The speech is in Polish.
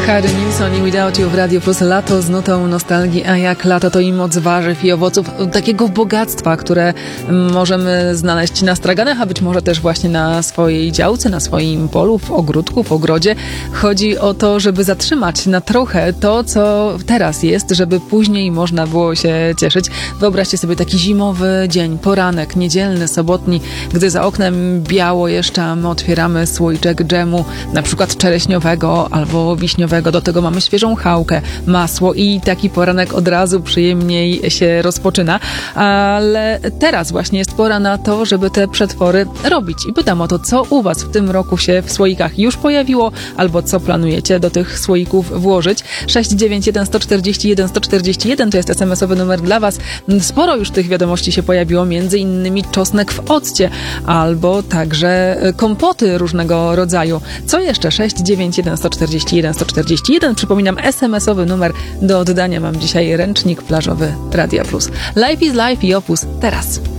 Harry Nilsson i Without You w Radio Plus. Lato z nutą nostalgii, a jak lato to i moc warzyw i owoców, takiego bogactwa, które możemy znaleźć na straganach, a być może też właśnie na swojej działce, na swoim polu, w ogródku, w ogrodzie. Chodzi o to, żeby zatrzymać na trochę to, co teraz jest, żeby później można było się cieszyć. Wyobraźcie sobie taki zimowy dzień, poranek, niedzielny, sobotni, gdy za oknem biało jeszcze, a my otwieramy słoiczek dżemu, na przykład czereśniowego albo wiśniowego. Do tego mamy świeżą chałkę, masło i taki poranek od razu przyjemniej się rozpoczyna. Ale teraz właśnie jest pora na to, żeby te przetwory robić. I pytam o to, co u Was w tym roku się w słoikach już pojawiło, albo co planujecie do tych słoików włożyć. 691 141 141 to jest SMS-owy numer dla Was. Sporo już tych wiadomości się pojawiło, między innymi czosnek w occie, albo także kompoty różnego rodzaju. Co jeszcze? 691 141 141. Przypominam, SMS-owy numer do oddania. Mam dzisiaj ręcznik plażowy Radia Plus. Life is Life i Opus teraz.